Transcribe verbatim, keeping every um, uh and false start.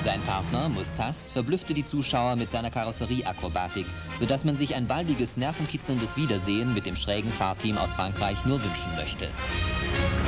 Sein Partner, Mustas, verblüffte die Zuschauer mit seiner Karosserieakrobatik, sodass man sich ein baldiges, nervenkitzelndes Wiedersehen mit dem schrägen Fahrteam aus Frankreich nur wünschen möchte.